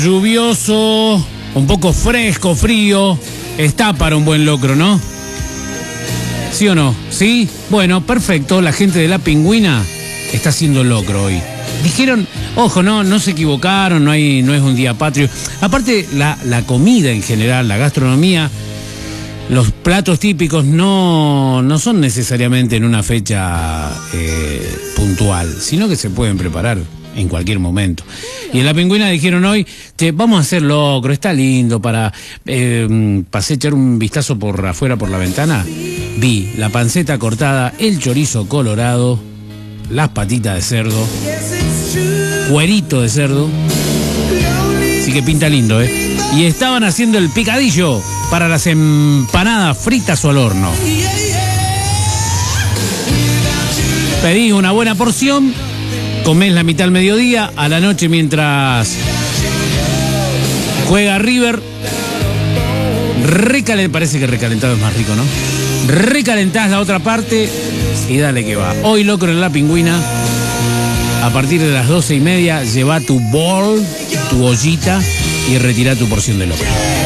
Lluvioso, un poco fresco, frío. Está para un buen locro, ¿no? ¿Sí o no? ¿Sí? Bueno, perfecto. La gente de La Pingüina está haciendo locro hoy. Dijeron, ojo, no se equivocaron, no es un día patrio. Aparte, la comida en general, la gastronomía, los platos típicos no son necesariamente en una fecha puntual, sino que se pueden preparar en cualquier momento. Y en La Pingüina dijeron hoy, vamos a hacer locro, está lindo para... pasé a echar un vistazo por afuera por la ventana, vi la panceta cortada, el chorizo colorado, las patitas de cerdo, cuerito de cerdo, así que pinta lindo, ¿eh? Y estaban haciendo el picadillo para las empanadas fritas o al horno. Pedís una buena porción, comés la mitad al mediodía, a la noche mientras juega River, parece que recalentado es más rico, ¿no? Recalentás la otra parte y dale que va. Hoy locro en La Pingüina, a partir de las 12:30, lleva tu bowl, tu ollita y retira tu porción de locro.